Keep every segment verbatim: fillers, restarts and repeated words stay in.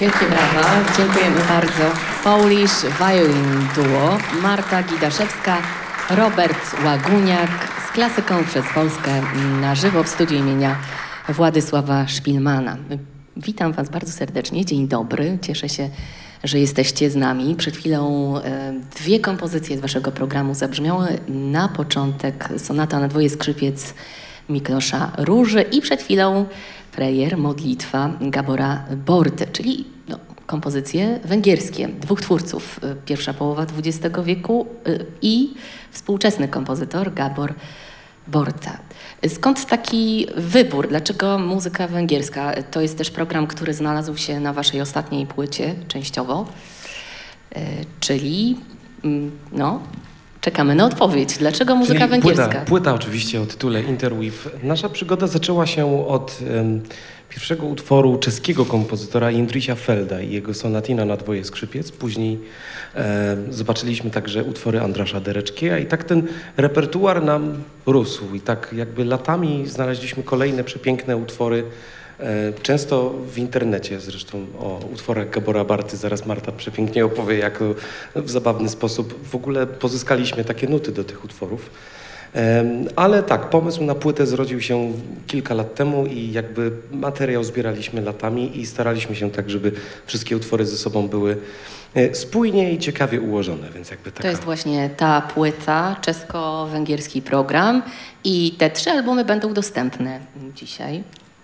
Wielkie brawa, dziękujemy bardzo. Polish Violin Duo, Marta Gidaszewska, Robert Łaguniak z klasyką przez Polskę na żywo w studiu imienia Władysława Szpilmana. Witam Was bardzo serdecznie, dzień dobry, cieszę się, że jesteście z nami. Przed chwilą e, dwie kompozycje z Waszego programu zabrzmiały. Na początek sonata na dwoje skrzypiec Miklosza Róży i przed chwilą prejer, modlitwa Gabora Borty, czyli no, kompozycje węgierskie, dwóch twórców, pierwsza połowa dwudziestego wieku i współczesny kompozytor Gabor Borta. Skąd taki wybór? Dlaczego muzyka węgierska? To jest też program, który znalazł się na Waszej ostatniej płycie częściowo, czyli no, czekamy na odpowiedź. Dlaczego muzyka Czyli węgierska? Płyta, płyta oczywiście o tytule Interweave. Nasza przygoda zaczęła się od um, pierwszego utworu czeskiego kompozytora Jindřicha Felda i jego sonatina na dwoje skrzypiec. Później e, zobaczyliśmy także utwory Andrasza Derečkija i tak ten repertuar nam rósł. I tak jakby latami znaleźliśmy kolejne przepiękne utwory, e, często w internecie. Zresztą o utworach Gabora Barty zaraz Marta przepięknie opowie, jak w zabawny sposób w ogóle pozyskaliśmy takie nuty do tych utworów. Ale tak, pomysł na płytę zrodził się kilka lat temu i jakby materiał zbieraliśmy latami i staraliśmy się tak, żeby wszystkie utwory ze sobą były spójnie i ciekawie ułożone, więc jakby taka... To jest właśnie ta płyta, czesko-węgierski program i te trzy albumy będą dostępne dzisiaj.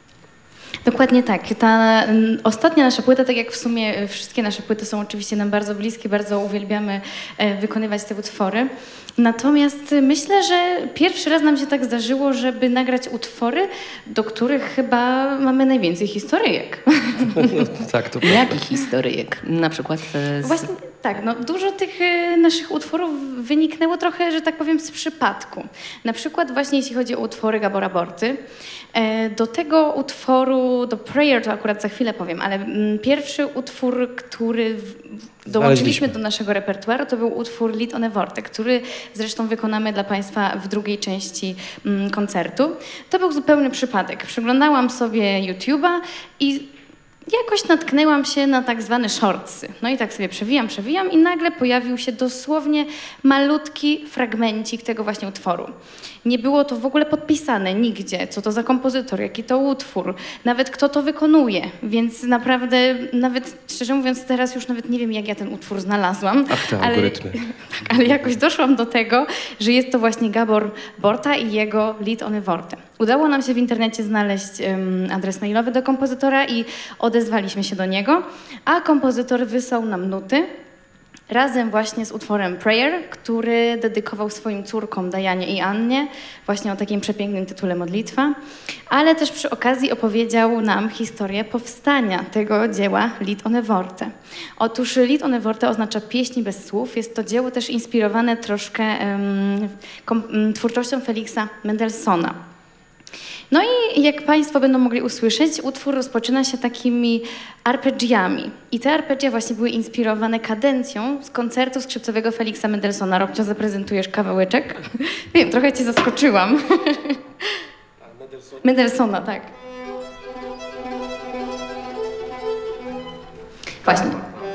Dokładnie tak. Ta m, ostatnia nasza płyta, tak jak w sumie wszystkie nasze płyty są oczywiście nam bardzo bliskie, bardzo uwielbiamy e, wykonywać te utwory. Natomiast myślę, że pierwszy raz nam się tak zdarzyło, żeby nagrać utwory, do których chyba mamy najwięcej historyjek. No, tak, to prawda. Jakich historyjek? Na przykład z... Właśnie tak, no dużo tych e, naszych utworów wyniknęło trochę, że tak powiem, z przypadku. Na przykład właśnie jeśli chodzi o utwory Gabora Borty. E, do tego utworu, do Prayer to akurat za chwilę powiem, ale m, pierwszy utwór, który w, w, dołączyliśmy do naszego repertuaru, to był utwór Lied ohne Worte, który zresztą wykonamy dla Państwa w drugiej części m, koncertu. To był zupełny przypadek. Przeglądałam sobie YouTube'a i jakoś natknęłam się na tak zwane shortsy. No i tak sobie przewijam, przewijam i nagle pojawił się dosłownie malutki fragmencik tego właśnie utworu. Nie było to w ogóle podpisane nigdzie, co to za kompozytor, jaki to utwór, nawet kto to wykonuje, więc naprawdę, nawet szczerze mówiąc teraz już nawet nie wiem, jak ja ten utwór znalazłam. Ach, te ale, algorytmy. tak, ale jakoś doszłam do tego, że jest to właśnie Gabor Borta i jego Lied ohne Worte. Udało nam się w internecie znaleźć um, adres mailowy do kompozytora i odezwaliśmy się do niego, a kompozytor wysłał nam nuty razem właśnie z utworem Prayer, który dedykował swoim córkom Dianie i Annie, właśnie o takim przepięknym tytule Modlitwa, ale też przy okazji opowiedział nam historię powstania tego dzieła Lied ohne Worte. Otóż Lied ohne Worte oznacza pieśni bez słów. Jest to dzieło też inspirowane troszkę um, kom, um, twórczością Feliksa Mendelssohna. No i jak Państwo będą mogli usłyszeć, utwór rozpoczyna się takimi arpeggiami. I te arpeggia właśnie były inspirowane kadencją z koncertu skrzypcowego Feliksa Mendelssohna. Robcio, zaprezentujesz kawałeczek? Wiem, trochę Cię zaskoczyłam. Mendelssohna, tak. Właśnie.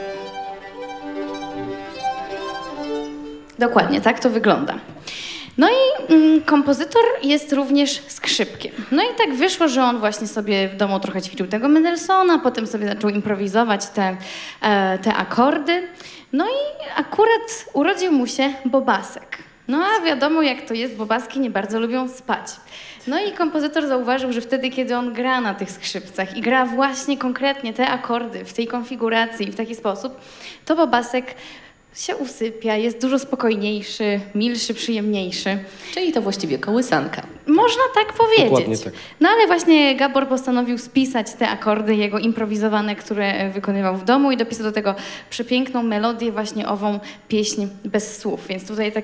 Dokładnie, tak to wygląda. No i mm, kompozytor jest również skrzypkiem. No i tak wyszło, że on właśnie sobie w domu trochę ćwiczył tego Mendelssohna, potem sobie zaczął improwizować te, e, te akordy. No i akurat urodził mu się bobasek. No a wiadomo, jak to jest, bobaski nie bardzo lubią spać. No i kompozytor zauważył, że wtedy, kiedy on gra na tych skrzypcach i gra właśnie konkretnie te akordy w tej konfiguracji w taki sposób, to bobasek się usypia, jest dużo spokojniejszy, milszy, przyjemniejszy. Czyli to właściwie kołysanka. Można tak powiedzieć. Dokładnie tak. No ale właśnie Gabor postanowił spisać te akordy jego improwizowane, które wykonywał w domu i dopisał do tego przepiękną melodię, właśnie ową pieśń bez słów. Więc tutaj tak